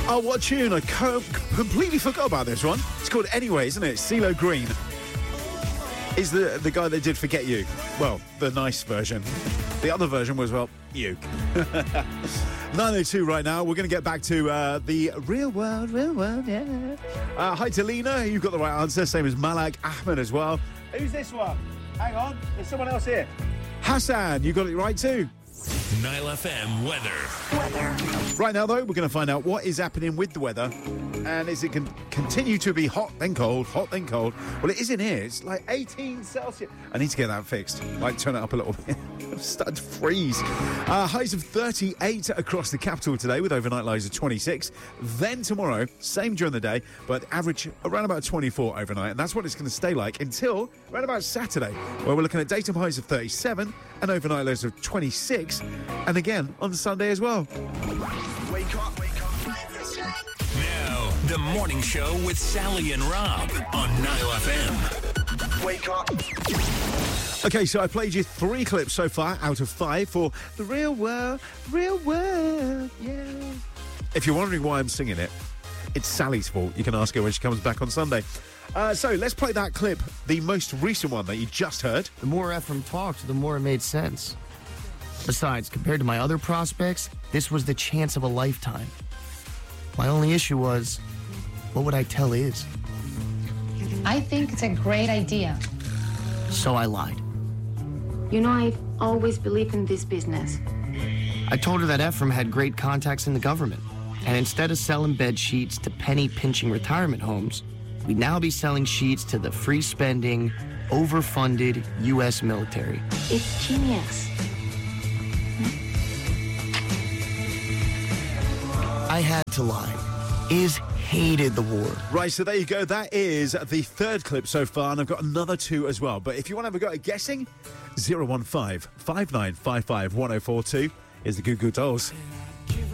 Oh, what tune? I completely forgot about this one. It's called Anyway, isn't it? CeeLo Green is the guy that did Forget You. Well, the nice version. The other version was, well, you. 9:02 right now. We're going to get back to the real world, yeah. Hi to Lena. You've got the right answer. Same as Malak Ahmed as well. Who's this one? Hang on. There's someone else here. Hassan, you got it right too. Nile FM weather. Right now, though, we're going to find out what is happening with the weather. And is it can continue to be hot, then cold, hot, then cold? Well, it is in here. It's like 18 Celsius. I need to get that fixed. Like, turn it up a little bit. I'm starting to freeze. Highs of 38 across the capital today with overnight lows of 26. Then tomorrow, same during the day, but average around about 24 overnight. And that's what it's going to stay like until around about Saturday, where we're looking at daytime highs of 37 and overnight lows of 26. And again, on Sunday as well. Wake up. Now, the morning show with Sally and Rob on Nile FM. Wake up. Okay, so I played you 3 clips so far out of 5 for the real world, yeah. If you're wondering why I'm singing it, it's Sally's fault. You can ask her when she comes back on Sunday. So let's play that clip, the most recent one that you just heard. The more Ephraim talked, the more it made sense. Besides, compared to my other prospects, this was the chance of a lifetime. My only issue was, what would I tell Iz? I think it's a great idea. So I lied. You know, I've always believed in this business. I told her that Ephraim had great contacts in the government, and instead of selling bed sheets to penny-pinching retirement homes, we'd now be selling sheets to the free-spending, overfunded U.S. military. It's genius. I had to lie. Iz hated the war. Right, so there you go. That is the 3rd clip so far, and I've got another 2 as well. But if you want to have a go at guessing, 015 5955 1042 is the Goo Goo Dolls.